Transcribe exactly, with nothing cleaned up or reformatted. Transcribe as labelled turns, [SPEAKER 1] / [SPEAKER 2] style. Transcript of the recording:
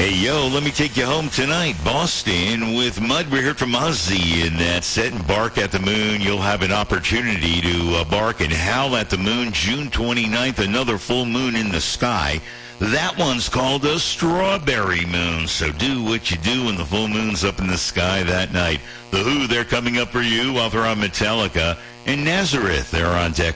[SPEAKER 1] Hey, yo, let me take you home tonight. Boston with Mud. We heard from Ozzy in that set and Bark at the Moon. You'll have an opportunity to uh, bark and howl at the moon June twenty-ninth, another full moon in the sky. That one's called a strawberry moon, so do what you do when the full moon's up in the sky that night. The Who, they're coming up for you while they're on Metallica. And Nazareth, they're on deck